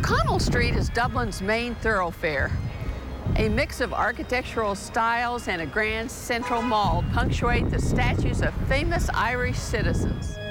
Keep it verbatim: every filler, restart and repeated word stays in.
O'Connell Street is Dublin's main thoroughfare. A mix of architectural styles and a grand central mall punctuate the statues of famous Irish citizens.